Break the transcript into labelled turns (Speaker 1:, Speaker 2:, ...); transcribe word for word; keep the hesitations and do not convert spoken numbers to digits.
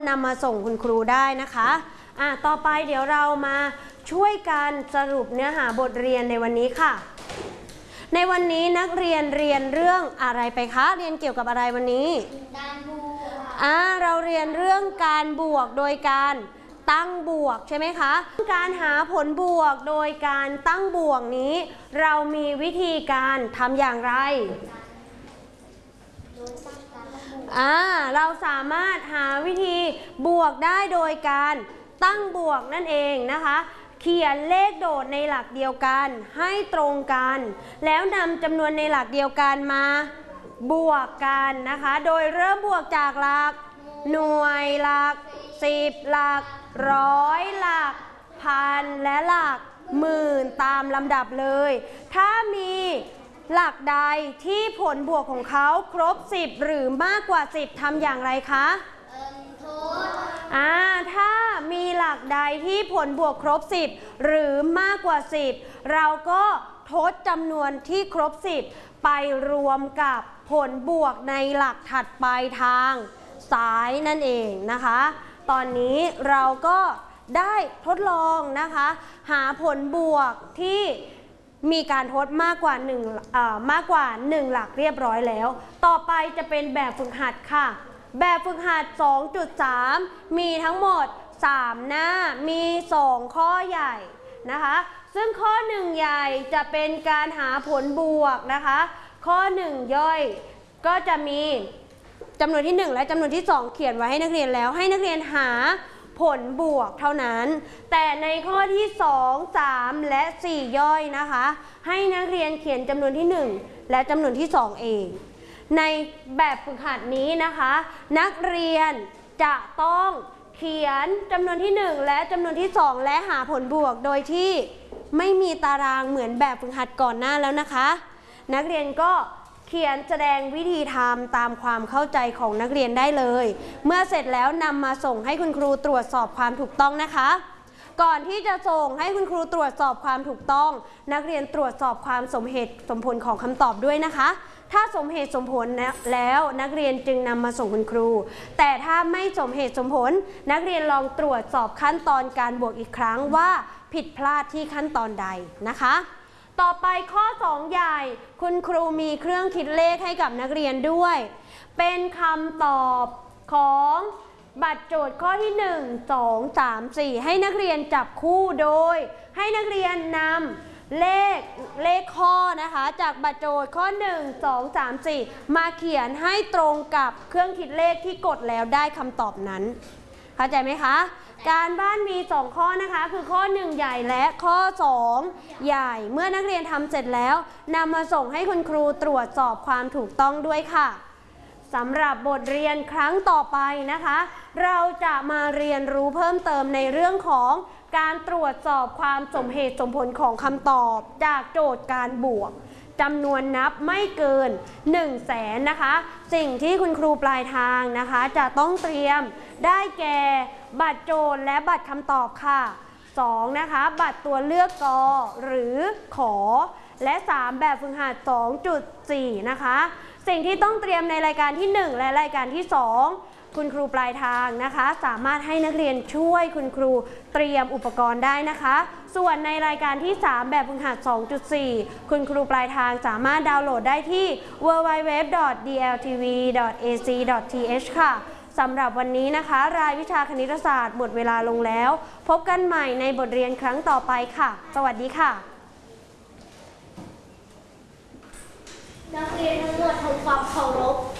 Speaker 1: นำมาส่งคุณครูได้นะคะอ่ะต่อไปเดี๋ยวเรามาช่วยกันสรุปเนื้อหาบทเรียนในวันนี้ค่ะในวันนี้นักเรียนเรียนเรื่องอะไรไปคะเรียนเกี่ยวกับอะไรวันนี้การบวกอ่าเราเรียนเรื่องการบวกโดยการตั้งบวกใช่ไหมคะการหาผลบวกโดยการตั้งบวกนี้เรามีวิธีการทำอย่างไรอ่าเราสามารถหาวิธีบวกได้โดยการตั้งบวกนั่นเองนะคะเขียนเลขโดดในหลักเดียวกันให้ตรงกันแล้วนำจำนวนในหลักเดียวกันมาบวกกันนะคะโดยเริ่มบวกจากหลักหน่วยหลักสิบหลักร้อยหลักพันและหลักหมื่นตามลำดับเลยถ้ามีหลักใดที่ผลบวกของเขาครบสิบหรือมากกว่าสิบทำอย่างไรคะเอิ้นทดอ่าถ้ามีหลักใดที่ผลบวกครบสิบหรือมากกว่าสิบเราก็ทดจำนวนที่ครบสิบไปรวมกับผลบวกในหลักถัดไปทางซ้ายนั่นเองนะคะตอนนี้เราก็ได้ทดลองนะคะหาผลบวกที่มีการทดมากกว่า1เอ่อมากกว่าหนึ่งหลักเรียบร้อยแล้วต่อไปจะเป็นแบบฝึกหัดค่ะแบบฝึกหัด สองจุดสาม มีทั้งหมดสามหน้ามีสองข้อใหญ่นะคะซึ่งข้อหนึ่งใหญ่จะเป็นการหาผลบวกนะคะข้อหนึ่งย่อยก็จะมีจำนวนที่หนึ่งและจำนวนที่สองเขียนไว้ให้นักเรียนแล้วให้นักเรียนหาผลบวกเท่านั้นแต่ในข้อที่สอง สามและสี่ย่อยนะคะให้นักเรียนเขียนจำนวนที่หนึ่งและจำนวนที่สองเองในแบบฝึกหัดนี้นะคะนักเรียนจะต้องเขียนจำนวนที่หนึ่งและจำนวนที่สองและหาผลบวกโดยที่ไม่มีตารางเหมือนแบบฝึกหัดก่อนหน้าแล้วนะคะนักเรียนก็เขียนแสดงวิธีทำตามความเข้าใจของนักเรียนได้เลยเมื่อเสร็จแล้วนำมาส่งให้คุณครูตรวจสอบความถูกต้องนะคะก่อนที่จะส่งให้คุณครูตรวจสอบความถูกต้องนักเรียนตรวจสอบความสมเหตุสมผลของคำตอบด้วยนะคะถ้าสมเหตุสมผลแล้วนักเรียนจึงนำมาส่งคุณครูแต่ถ้าไม่สมเหตุสมผลนักเรียนลองตรวจสอบขั้นตอนการบวกอีกครั้งว่าผิดพลาดที่ขั้นตอนใดนะคะต่อไปข้อสองใหญ่คุณครูมีเครื่องคิดเลขให้กับนักเรียนด้วยเป็นคำตอบของบัตรโจทย์ข้อที่หนึ่ง สอง สาม สี่ให้นักเรียนจับคู่โดยให้นักเรียนนำเลขเลขข้อนะคะจากบัตรโจทย์ข้อหนึ่ง สอง สาม สี่มาเขียนให้ตรงกับเครื่องคิดเลขที่กดแล้วได้คำตอบนั้นเข้าใจไหมคะการบ้านมีสองข้อนะคะคือข้อหนึ่งใหญ่และข้อสองใหญ่เมื่อนักเรียนทำเสร็จแล้วนำมาส่งให้คุณครูตรวจสอบความถูกต้องด้วยค่ะสำหรับบทเรียนครั้งต่อไปนะคะเราจะมาเรียนรู้เพิ่มเติมในเรื่องของการตรวจสอบความสมเหตุสมผลของคำตอบจากโจทย์การบวกจำนวนนับไม่เกินหนึ่งแสนนะคะสิ่งที่คุณครูปลายทางนะคะจะต้องเตรียมได้แก่บัตรโจทย์และบัตรคำตอบค่ะสองนะคะบัตรตัวเลือกกหรือขอและสามแบบฝึกหัด สองจุดสี่ นะคะสิ่งที่ต้องเตรียมในรายการที่หนึ่งและรายการที่สองคุณครูปลายทางนะคะสามารถให้นักเรียนช่วยคุณครูเตรียมอุปกรณ์ได้นะคะส่วนในรายการที่สามแบบฝึกหัด สองจุดสี่ คุณครูปลายทางสามารถดาวน์โหลดได้ที่ ดับเบิลยู ดับเบิลยู ดับเบิลยู ดอท ดี แอล ที วี ดอท เอ ซี ดอท ที เอช ค่ะสำหรับวันนี้นะคะรายวิชาคณิตศาสตร์หมดเวลาลงแล้วพบกันใหม่ในบทเรียนครั้งต่อไปค่ะสวัสดีค่ะ
Speaker 2: นักเรียนทั้งหมดทำความเคารพ